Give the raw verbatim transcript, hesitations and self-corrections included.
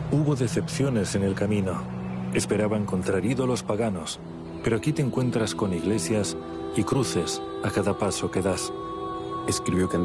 Hubo decepciones en el camino. Esperaba encontrar ídolos paganos, pero aquí te encuentras con iglesias y cruces a cada paso que das. Escribió que